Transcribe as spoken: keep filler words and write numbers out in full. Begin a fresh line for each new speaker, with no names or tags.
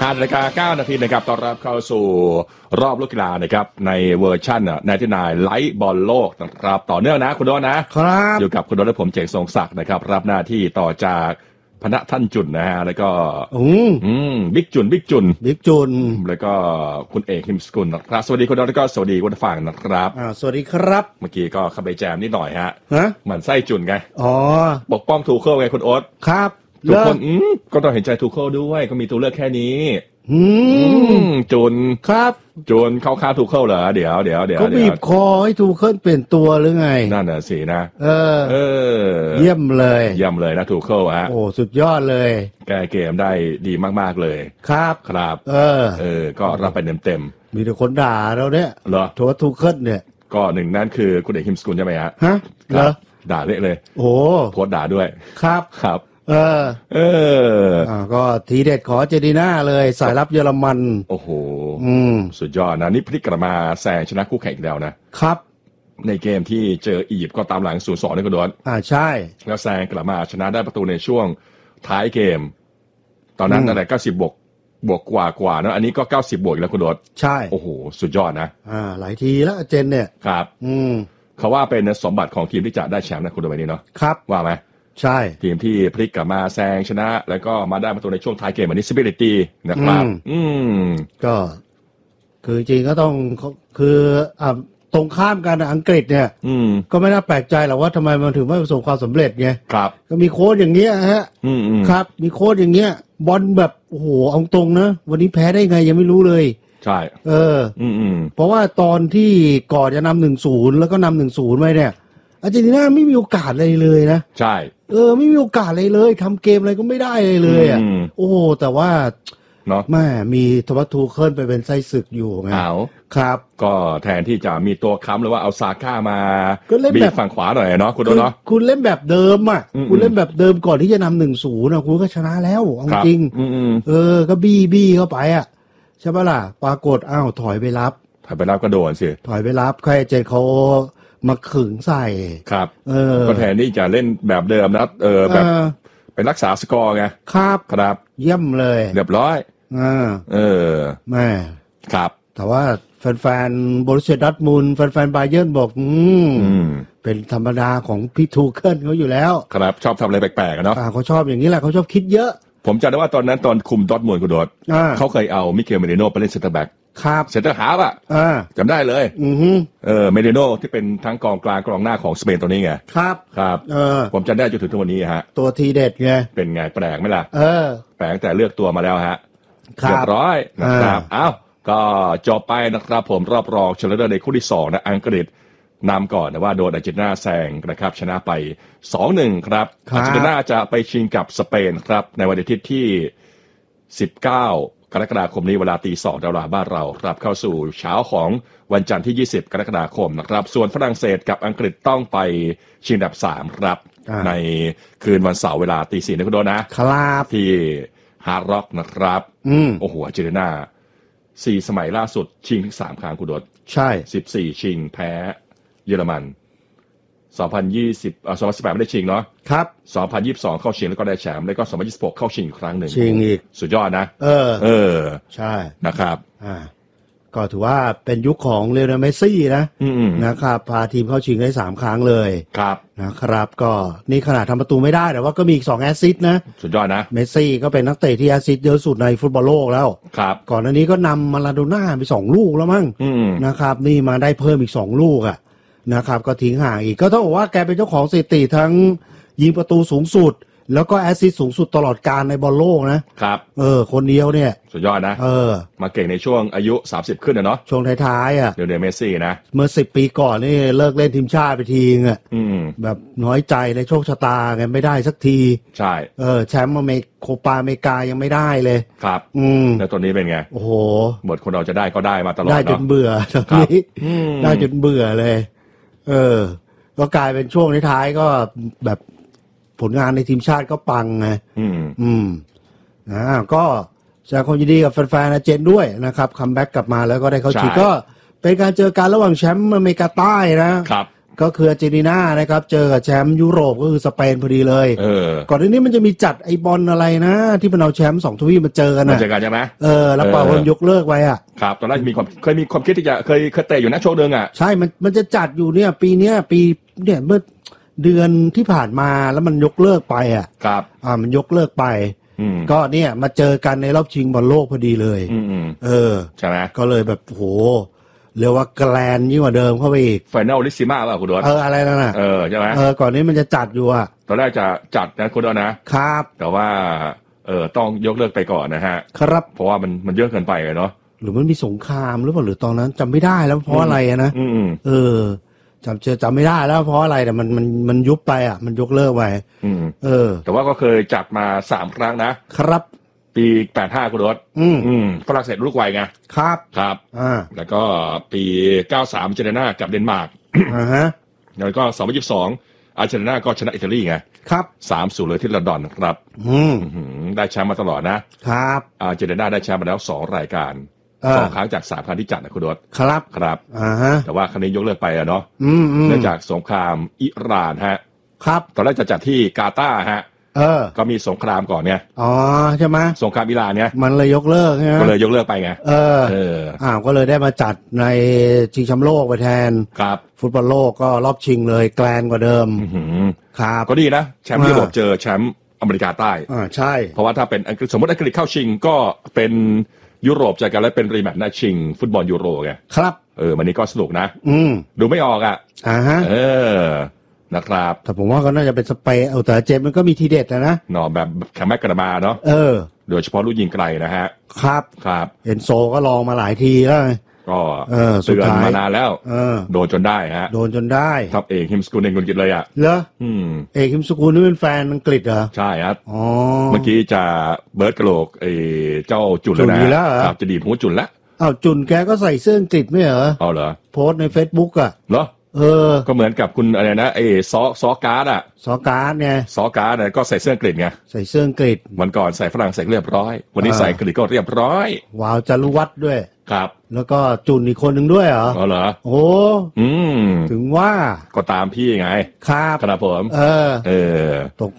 ห้านาฬิกาเก้านาทีนะครับต้อนรับเข้าสู่รอบลูกกีฬานะครับในเวอร์ชั่นอ่ะในที่นายไลฟ์บอลโลกนะครับต่อเนื่องนะคุณโดนนะครับอยู่กับคุณโดนและผมเจงทรงศักดิ์นะครับรับหน้าที่ต่อจากพนักท่านจุนนะฮะแล้วก็
อืม
อืมบิ๊กจุนบิ๊กจุน
บิ๊กจุน
แล้วก็คุณเอกหิมสกุลนะครับสวัสดีคุณโดนแล้วก็สวัสดีคุณฟังนะครับ
อ่าสวัสดีครับ
เมื่อกี้ก็เข้าไปแจมนิดหน่อยฮะ
ฮะ
มันไส้จุนไง
อ๋อ
ปกป้องทูเคิลไงคุณโอ๊ต
ครับ
ทุกคนอืมก็ต้องเห็นใจทูเคิลด้วยก็มีตัวเลือกแค่นี้
อืม
จุน
ครับ
จุนเข้าข้างทูเคิลเหรอเดี๋ยวเดี๋ยวเดี๋ยว
ก็บีบคอให้ทูเคิลเปลี่ยนตัวหรือไง
นั่นน่ะสินะ
เออ
เออ
เยี่ยมเลย
เยี่ยมเลยนะทูเคิลฮะ
โอ้สุดยอดเลย
แก้เกมได้ดีมากๆเลย
ครับ
ครับ
เออ
เออก็รับไปเต็ม
ๆมีแต่คนด่าเราเนี่ย
เหรอ
โทษทูเคิลเนี่ย
ก็หนึ่งนั่นคือคุณเอกหิมสกุลใช่ไหมฮะ
ฮะเหรอ
ด่าเละเลย
โอ้
โพสด่าด้วย
ครับ
ครับ
เออ
เออ
อ่าก็ทีเด็ดขอเจดีน่าเลยสายลับเยอรมัน
โอ้โห
อืม
สุดยอดนะนี่พลิกกลับมาแซงชนะคู่แข่งอีกแล้วนะครับในเกมที่เจออียิปต์ก็ตามหลัง ศูนย์สอง นี่ก็โดน
อ่าใช่
แล้วแซงกลับมาชนะได้ประตูในช่วงท้ายเกมตอนนั้นอะไรเก้าสิบบวกบวกกว่ากว่านะอันนี้ก็เก้าสิบบวกอีกแล้วคุณโดด
ใช่
โอ้โหสุดยอดนะ
อ่าหลายทีแล้วเจนเนี่ย
ครับ
อืม
เขาว่าเป็นสมบัติของทีมที่จะได้แชมป์นะคุณโดดแบบนี้เนาะ
ครับ
ว่าไหม
ใช่
ทีมที่พลิกกลับมาแซงชนะแล้วก็มาได้ประตูในช่วงท้ายเกมอันนี้สปิริตตี้นะครับอืม
ก็คือจริงก็ต้องคืออ่าตรงข้ามกันอังกฤษเนี่ย
อืม
ก็ไม่น่าแปลกใจหรอกว่าทำไมมันถึงไม่ประสบความสำเร็จไง
ครับ
ก็มีโค้ชอย่างเงี้ยฮะ
อืม
ครับมีโค้ชอย่างเงี้ยบอลแบบโอ้โหเอาตรงนะวันนี้แพ้ได้ไงยังไม่รู้เลย
ใช่
เออ
อืมอืม
เพราะว่าตอนที่ก่อนจะนำหนึ่งศูนย์แล้วก็นำหนึ่งศูนย์ไว้เนี่ยอาร์เจนตินาไม่มีโอกาสอะไรเลยนะ
ใช่
เออไม่มีโอกาสอะไรเลยทำเกมอะไรก็ไม่ได้เลยเลยอ่ะโอ้แต่ว่า
เนาะ
แม่มีทวัตทูเคิลไปเป็นไส้ศึกอยู่ไงครับ
ก็แทนที่จะมีตัวค้ำหรือว่าเอาซาก้ามา
บีบ
ฝั่งขวาหน่อยเนาะคุณเนาะ
คุณเล่นแบบเดิมอ่ะคุณเล่นแบบเดิมก่อนที่จะนำหนึ่งศูนย์อ่ะคุณก็ชนะแล้วจริงเออก็บี้บี้เข้าไปอ่ะใช่ปะล่ะปรากฏอ้าวถอยไปรับ
ถอยไปรับก็โดนสิ
ถอยไปรับใครเจนเขามาขึงใส่
ครับ
เออ
ก็แทนที่จะเล่นแบบเดิมนะเออแบบเป็นรักษาสกอร์ไง
ครับ
ครับ
เยี่ยมเลย
เรียบร้อย
อ่า
เออ
แม่
ครับ
แต่ว่าแฟนๆบรูเซียดอร์ทมุนด์แฟนๆบาเยิร์นบอกอืมเป็นธรรมดาของพี่ทูเคิลเขาอยู่แล้ว
ครับชอบทำอะไรแปลกๆเนาะ
เขาชอบอย่างนี้แหละเขาชอบคิดเยอะ
ผมจำได้ว่าตอนนั้นตอนคุมดอร์ทมุนด์คุณโดดเขาเคยเอามิเกลเมดิโนไปเล่นเซนเตอร์แบ็ก
ครับ
เซนเตอร์ฮาล์ฟอ่ะจำได้เลย
อือฮึ
เออเมดิโนที่เป็นทั้งกองกลางกองหน้าของสเปนตัวนี้ไง
ครับ
ครับ
เออ
ผมจำได้จนถึงทุกวันนี้ฮะ
ตัวทีเด็ดไง
เป็นไงแปลกไหมล่ะ
เออ
แปลกแต่เลือกตัวมาแล้วฮะเรียบร้อยนะครับอ้าวก็จบไปนะครับผมรอบรองชนะเลิศในคู่ที่สองนะอังกฤษนำก่อนนะว่าโดนอาร์เจนตินาแซงนะครับชนะไป สองหนึ่ง ครับอาร์เจนตินาจะไปชิงกับสเปนครับในวันอาทิตย์ที่สิบเก้ากรกฎาคมนี้เวลาตีสองดาวลาบ้านเราครับเข้าสู่เช้าของวันจันทร์ที่ยี่สิบกรกฎาคมนะครับส่วนฝรั่งเศสกับอังกฤษต้องไปชิงอันดับสามครับในคืนวันเสาร์เวลาตีสี่นะคุณโดนะครับที่ฮาร์ดร็อกนะครับโอ้โหอาร์เจนตินาสี่สมัยล่าสุดชิงถึงสามครั้งคุณโด
ใช่
สิบสี่ชิงแพ้เยอรมันสองพันยี่สิบอ่าสองพันสิบแปดไม่ได้ชิงเนาะ
ครับ
สองพันยี่สิบสองเข้าชิงแล้วก็ได้แชมป์แล้วก็สองพันยี่สิบหกเข้าชิงอีกครั้งหนึ่ง
ชิงอีก
สุดยอดนะ
เออ
เออ
ใช่
นะครับ
อ่าก็ถือว่าเป็นยุคของเลโอเนลเมสซี่นะนะครับพาทีมเข้าชิงได้สามครั้งเลย
ครับ
นะครับก็นี่ขนาดทำประตูไม่ได้แต่ว่าก็มีอีกสองแอสซิสต์นะ
สุดยอดนะ
เมสซี่ก็เป็นนักเตะที่แอสซิสต์เยอะสุดในฟุตบอลโลกแล้ว
ครับ
ก่อนหน้านี้ก็นำมาราโดน่าไปสองลูกแล้วมั้งนะครับนี่มาได้เพิ่มอีกสองลูกอ่ะนะครับก็ทิ้งห่างอีกก็ต้องบอกว่าแกเป็นเจ้าของสถิติทั้งยิงประตูสูงสุดแล้วก็แอสซิสต์สูงสุดตลอดกาลในบอลโลกนะครับเออคนเดียวเนี่ย
สุดยอดนะ
เออ
มาเก่งในช่วงอายุสามสิบขึ้นนะเนาะ
ช่วงท้ายๆอ่ะ
เดี๋ยวเดเมสซี่นะ
เมื่อสิบปีก่อนนี่เลิกเล่นทีมชาติไปทีนึงอ่ะแบบน้อยใจในโชคชะตาไงไม่ได้สักที
ใช่
เออแชมป์อเมริกโคปาอเมริกายังไม่ได้เลย
ครับ
อืม
แล้วตัวนี้เป็นไง
โอ้โห
หมดคนเราจะได้ก็ได้มาตลอดเนาะ
ได้จนเบื่อตอนนี้ได้จนเบื่อเลยเออก็กลายเป็นช่วงท้ายๆก็แบบผลงานในทีมชาติก็ปังไง
อืม
อืมอ่าก็แสดงความยินดีกับแฟนๆอาร์เจนด้วยนะครับคัมแบ็กกลับมาแล้วก็ได้เข้าชิงก็เป็นการเจอกันระหว่างแชมป์อเมริกาใต้นะครับก็คืออาร์เจนตินานะครับเจอกับแชมป์ยุโรปก็คือสเปนพอดีเลย
เออ
ก่อนหน้านี้มันจะมีจัดไอบอลอะไรนะที่มันเอาแชมป์สองทวีปมาเจอกันนะ
มาเจอกันใช่ไหม
เออแล้วป่าวมันยกเลิกไว้อ่ะ
ครับตอนแรกมีความเคยมีความคิดที่จะเคยเคยเตะอยู่นะช่วงนึงอ่ะ
ใช่มันมันจะจัดอยู่เนี่ยปีเนี้ยปีเนี่ยเมื่อเดือนที่ผ่านมาแล้วมันยกเลิกไปอ่ะ
ครับ
อ่ามันยกเลิกไปก็เนี่ยมาเจอกันในรอบชิงบอลโลกพอดีเลยเออ
ใช่ไหม
ก็เลยแบบโหเรียกว่าแกลนยิ่งกว่าเดิมเข้าไปอีก
ไฟนอลลิซิม่าเปล่าคุณดอน
เอออะไรนั่นน่ะ
เออใช่ไหม
เออก่อนนี้มันจะจัดอยู่อ่ะ
ตอนแรกจะจัดนะคุณดอนนะครับแต่ว่าเออต้องยกเลิกไปก่อนนะฮะ
ครับ
เพราะว่ามันมันเยอะเกินไปเนาะ
หรือมันมีสงครามหรือเปล่าหรือตอนนั้นจำไม่ได้แล้วเพราะอะไรนะเออจำเจอจำไม่ได้แล้วเพราะอะไรแต่มันมันมันยุบไปอ่ะมันยกเลิกไปเออ
แต่ว่าก็เคยจัดมาสามครั้งนะครับปีแปดห้าคุณรถ
อืม
อืมฝรั่งเศสลูกไวไง
ครับ
ครับ
อ่า
แล้วก็ปีเก้าสามอาร์เจนตินากับเดนมาร์ก
อ่าฮะ
แล้วก็สองพันยี่สิบสองอาร์เจนตินาก็ชนะอิตาลีไง
ครับ
สามศูนย์เลยที่ลอนดอนครับ
อืม
ได้แชมป์มาตลอดนะครับอาร์เจนตินาได้แชมป์มาแล้วสองรายการสองครั้งจากสามครั้งที่จัดนะคุณรถ
ครับ
ครับ
อ่าฮะ
แต่ว่าครั้งนี้ยกเลิกไปอะเนาะ
เ
นื่องจากสงครามอิหร่านฮะ
ครับ
ตอนแรกจะจัดที่กาตาร์ฮะ
เออ
ก็มีสงครามก่อนเนี่ย
อ๋อใช่ไหม
สงครามอิหร่านเนี่ย
มันเลยยกเลิกใช่ไหม
ก็เลยยกเลิกไปไง
เออเอออ้าวก็เลยได้มาจัดในชิงแชมป์โลกไปแทน
ครับ
ฟุตบอลโลกก็รอบชิงเลยแกลนกว่าเดิมครับ
ก็ดีนะแชมป์ยุโรปเจอแชมป์อเมริกาใต้
อ่าใช่
เพราะว่าถ้าเป็นอังกฤษสมมติอังกฤษเข้าชิงก็เป็นยุโรปเจอกันแล้วเป็นรีแมตช์ในชิงฟุตบอลยูโรไง
ครับ
เออวันนี้ก็สนุกนะ
อืม
ดูไม่ออกอ่ะ
อ่าฮะ
เออนะครับ
แต่ผมว่าก็น่าจะเป็นสเปนเอาแต่เจมมันก็มีทีเด็ดนะนะ
หน่อแบบแคมแมกกระมาเนาะ
เออ
โดยเฉพาะลูกยิงไกลนะฮะ
ครับ
ครับ
เอ็นโซก็ลองมาหลายทีแล้ว
ก็
เออ
เตือนมานานแล้ว
เออ
โดนจนได้ฮะ
โดนจนได้
ครับเอกฮิมสกุลเองคนอังกฤษเลยอ่ะ
เหรอ
อืม
เอกฮิมสกุลนี่เป็นแฟนอังกฤษเหรอ
ใช่ครับ
อ๋อ
เมื่อกี้จะเบิร์ดกะโหลกไอ้เจ้าจุนแล้วนะครับจะดีดหัวจุนแล้ว
อ้าวจุนแกก็ใส่เสื้ออังกฤษไม่เหรอ
เอาเหรอ
โพสใน Facebook อ่ะ
เหรอ
เออ
ก็เหมือนกับคุณอะไรนะไอ้ซอซอการ์ดอ่ะ
ซอการ์ดไง
ซอการ์ดเนี่ยก็ใส่เสื้ออังกฤษไง
ใส่เสื้ออังกฤษ
วันก่อนใส่ฝรั่งเศสเรียบร้อยวันนี้ใส่อังกฤษก็เรียบร้อย
ว้าวจารุวัฒน์ด้วย
ครับ
แล้วก็จุนอีกคนหนึ่งด้วยเหรอ
อ๋อเหรอ
โอ้
อืม
ถึงว่า
ก็ตามพี่ไง
ครับ
ครับผม
เออ
เออ
ตก